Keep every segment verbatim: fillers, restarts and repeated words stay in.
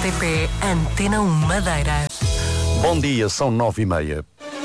T P Antena um Madeira. Bom dia, são nove e meia.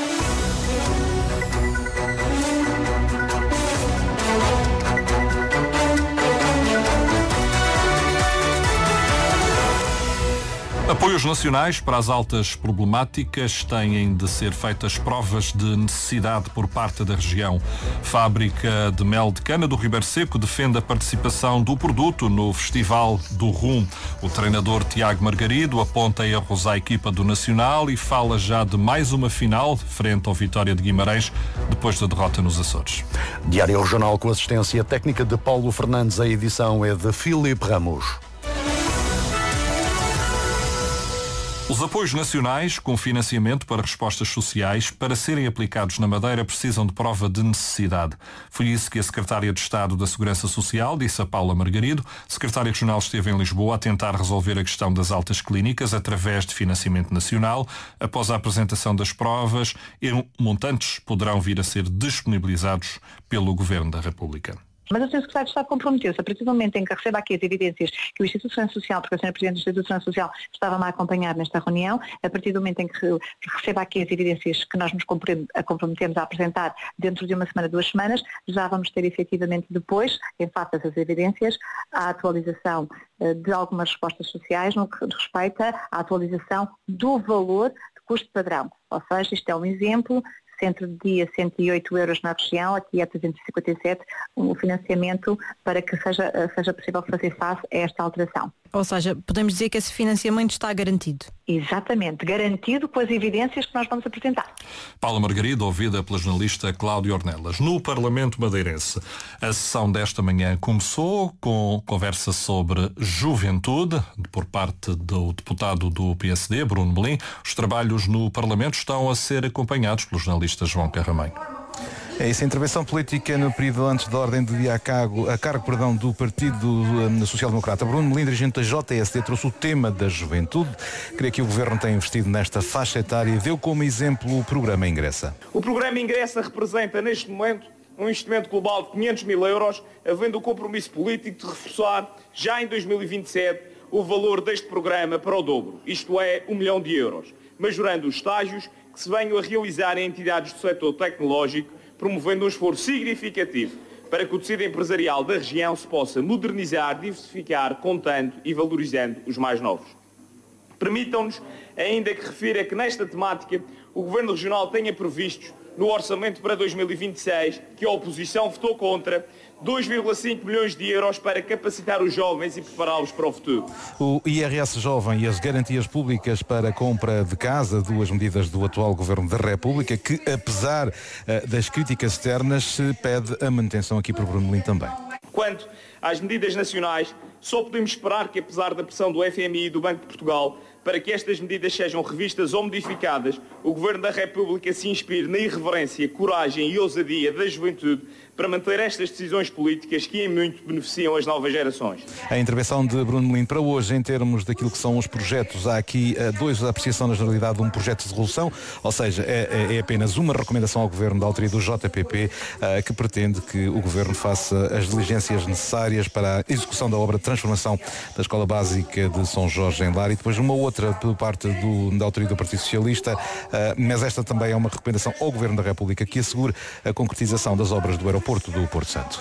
Apoios nacionais para as altas problemáticas têm de ser feitas provas de necessidade por parte da região. Fábrica de mel de cana do Ribeiro Seco defende a participação do produto no Festival do Rum. O treinador Tiago Margarido aponta erros à equipa do Nacional e fala já de mais uma final frente ao Vitória de Guimarães depois da derrota nos Açores. Diário Regional com assistência técnica de Paulo Fernandes. A edição é de Filipe Ramos. Os apoios nacionais com financiamento para respostas sociais, para serem aplicados na Madeira, precisam de prova de necessidade. Foi isso que a Secretária de Estado da Segurança Social disse a Paula Margarido. A Secretária Regional esteve em Lisboa a tentar resolver a questão das altas clínicas através de financiamento nacional. Após a apresentação das provas, montantes poderão vir a ser disponibilizados pelo Governo da República. Mas o senhor Secretário de Estado comprometeu-se, a partir do momento em que receba aqui as evidências que o Instituto de Segurança Social, porque a senhora Presidente do Instituto de Segurança Social estava-me a acompanhar nesta reunião, a partir do momento em que receba aqui as evidências que nós nos comprometemos a apresentar dentro de uma semana, duas semanas, já vamos ter efetivamente depois, em face dessas evidências, a atualização de algumas respostas sociais no que respeita à atualização do valor de custo padrão. Ou seja, isto é um exemplo. Centro de dia cento e oito euros na região, aqui é trezentos e cinquenta e sete, o financiamento para que seja, seja possível fazer face a esta alteração. Ou seja, podemos dizer que esse financiamento está garantido? Exatamente, garantido com as evidências que nós vamos apresentar. Paula Margarido, ouvida pela jornalista Cláudia Ornelas. No Parlamento Madeirense, a sessão desta manhã começou com conversa sobre juventude, por parte do deputado do P S D, Bruno Melim. Os trabalhos no Parlamento estão a ser acompanhados pelo jornalista João Carrameiro. É isso, a intervenção política no período antes da ordem de dia a cargo, a cargo perdão, do Partido um, Social Democrata. Bruno Melim, dirigente da J S D, trouxe o tema da juventude. Creio que o Governo tem investido nesta faixa etária e deu como exemplo o programa Ingressa. O programa Ingressa representa neste momento um investimento global de quinhentos mil euros, havendo o compromisso político de reforçar já em dois mil e vinte e sete o valor deste programa para o dobro, isto é, um milhão de euros, majorando os estágios que se venham a realizar em entidades do setor tecnológico, promovendo um esforço significativo para que o tecido empresarial da região se possa modernizar, diversificar, contando e valorizando os mais novos. Permitam-nos ainda que refira que nesta temática o Governo Regional tenha previsto no orçamento para dois mil e vinte e seis, que a oposição votou contra, dois vírgula cinco milhões de euros para capacitar os jovens e prepará-los para o futuro. O I R S Jovem e as garantias públicas para a compra de casa, duas medidas do atual Governo da República, que apesar uh, das críticas externas, se pede a manutenção aqui por Bruno Melim também. Quanto às medidas nacionais, só podemos esperar que, apesar da pressão do F M I e do Banco de Portugal, para que estas medidas sejam revistas ou modificadas, o Governo da República se inspire na irreverência, coragem e ousadia da juventude para manter estas decisões políticas que em muito beneficiam as novas gerações. A intervenção de Bruno Melim para hoje, em termos daquilo que são os projetos, há aqui uh, dois a apreciação na generalidade de um projeto de resolução, ou seja, é, é apenas uma recomendação ao Governo da autoria do J P P, uh, que pretende que o Governo faça as diligências necessárias para a execução da obra de transformação da Escola Básica de São Jorge em Lar, e depois uma outra por parte do, da autoria do Partido Socialista, uh, mas esta também é uma recomendação ao Governo da República que assegure a concretização das obras do aeroporto do Porto Santo.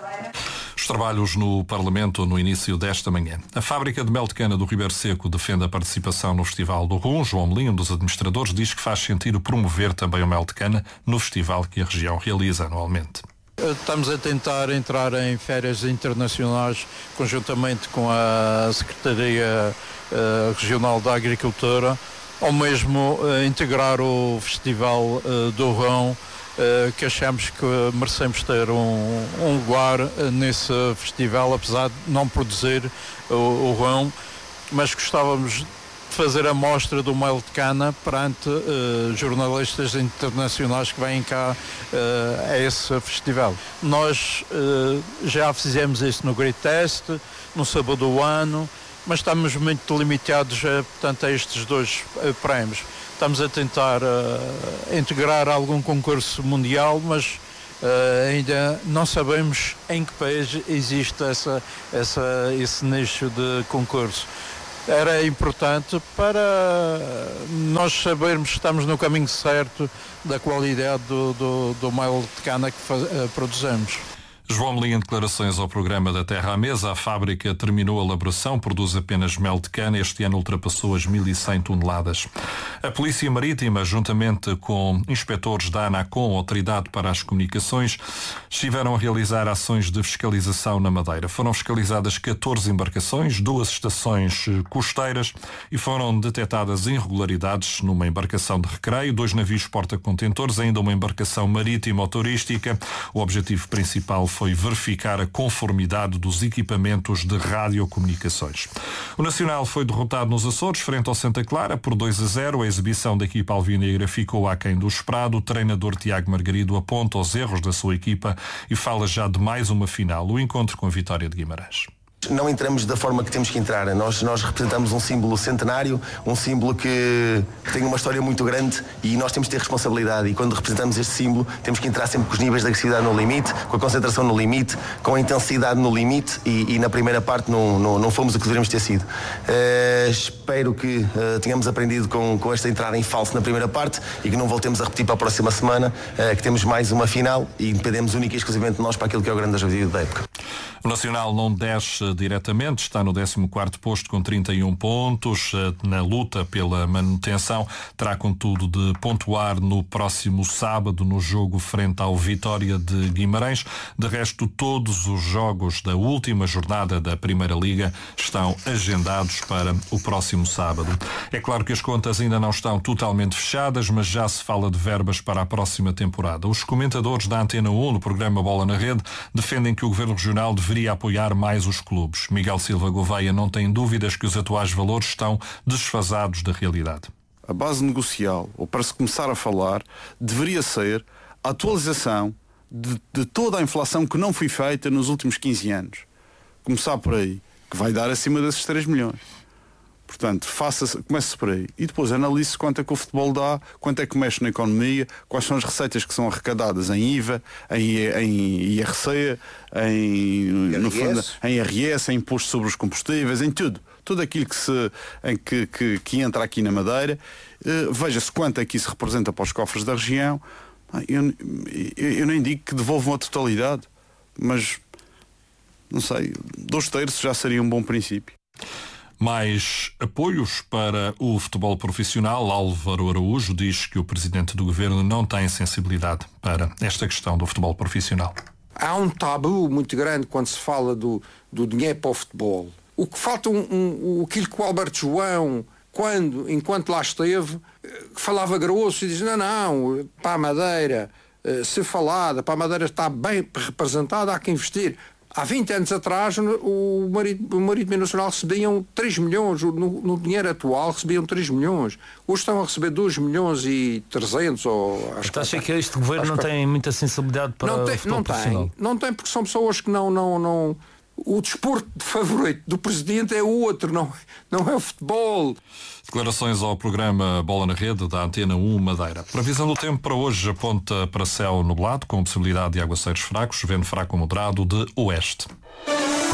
Os trabalhos no Parlamento no início desta manhã. A fábrica de mel de cana do Ribeiro Seco defende a participação no Festival do Rum. João Melim, um dos administradores, diz que faz sentido promover também o mel de cana no festival que a região realiza anualmente. Estamos a tentar entrar em férias internacionais conjuntamente com a Secretaria uh, Regional da Agricultura, ou mesmo uh, integrar o Festival uh, do Rum, uh, que achamos que merecemos ter um, um lugar uh, nesse festival, apesar de não produzir o, o rum, mas gostávamos de fazer a mostra do mel de cana perante uh, jornalistas internacionais que vêm cá uh, a esse festival. Nós uh, já fizemos isso no Great Test, no Sábado do Ano, mas estamos muito limitados a, portanto, a estes dois uh, prémios. Estamos a tentar uh, integrar algum concurso mundial, mas uh, ainda não sabemos em que país existe essa, essa, esse nicho de concurso. era importante para nós sabermos que estamos no caminho certo da qualidade do, do, do mel de cana que faz, uh, produzimos. João Melim, em declarações ao programa da Terra à Mesa, a fábrica terminou a elaboração, produz apenas mel de cana, este ano ultrapassou as mil e cem toneladas. A Polícia Marítima, juntamente com inspectores da ANACOM, Autoridade para as Comunicações, estiveram a realizar ações de fiscalização na Madeira. Foram fiscalizadas catorze embarcações, duas estações costeiras e foram detectadas irregularidades numa embarcação de recreio, dois navios porta-contentores, ainda uma embarcação marítima ou turística. O objetivo principal foi foi verificar a conformidade dos equipamentos de radiocomunicações. O Nacional foi derrotado nos Açores, frente ao Santa Clara, por dois a zero. A exibição da equipa alvinegra ficou aquém do esperado. O treinador Tiago Margarido aponta os erros da sua equipa e fala já de mais uma final, o encontro com a Vitória de Guimarães. Não entramos da forma que temos que entrar. Nós, nós representamos um símbolo centenário, um símbolo que tem uma história muito grande e nós temos de ter responsabilidade. E quando representamos este símbolo, temos que entrar sempre com os níveis de agressividade no limite, com a concentração no limite, com a intensidade no limite e, e na primeira parte não, não, não fomos o que deveríamos ter sido. Uh, espero que uh, tenhamos aprendido com, com esta entrada em falso na primeira parte e que não voltemos a repetir para a próxima semana, uh, que temos mais uma final e dependemos única e exclusivamente de nós para aquilo que é o grande objetivo da época. O Nacional não desce diretamente, está no décimo quarto posto com trinta e um pontos. Na luta pela manutenção, terá contudo de pontuar no próximo sábado no jogo frente ao Vitória de Guimarães. De resto, todos os jogos da última jornada da Primeira Liga estão agendados para o próximo sábado. É claro que as contas ainda não estão totalmente fechadas, mas já se fala de verbas para a próxima temporada. Os comentadores da Antena um, no programa Bola na Rede, defendem que o Governo Regional deveria apoiar mais os clubes. Miguel Silva Gouveia não tem dúvidas que os atuais valores estão desfasados da realidade. A base negocial, ou para se começar a falar, deveria ser a atualização de, de toda a inflação que não foi feita nos últimos quinze anos. Começar por aí, que vai dar acima desses três milhões. Portanto, faça, comece por aí. E depois analise quanto é que o futebol dá, quanto é que mexe na economia, quais são as receitas que são arrecadadas em I V A, em, em I R C, em, no fundo, em R S, em imposto sobre os combustíveis, em tudo. Tudo aquilo que, se, em que, que, que entra aqui na Madeira. Uh, veja-se quanto é que isso representa para os cofres da região. Eu, eu, eu nem digo que devolvam a totalidade, mas, não sei, dois terços já seria um bom princípio. Mais apoios para o futebol profissional. Álvaro Araújo diz que o Presidente do Governo não tem sensibilidade para esta questão do futebol profissional. Há um tabu muito grande quando se fala do, do dinheiro para o futebol. O que falta, um, um, aquilo que o Alberto João, quando, enquanto lá esteve, falava grosso e diz, não, não, para a Madeira, se falada, para a Madeira está bem representada, há que investir. Há vinte anos atrás o Marítimo Nacional recebiam três milhões, no, no dinheiro atual recebiam três milhões. Hoje estão a receber dois milhões e trezentos. Ou, acho então, acha que este governo não tem muita sensibilidade para não tem, o futebol não profissional? Tem, não tem, porque são pessoas que não... não, não o desporto favorito do Presidente é outro, não, não é o futebol. Declarações ao programa Bola na Rede da Antena um Madeira. Previsão do tempo para hoje aponta para céu nublado, com possibilidade de aguaceiros fracos, vento fraco moderado de oeste.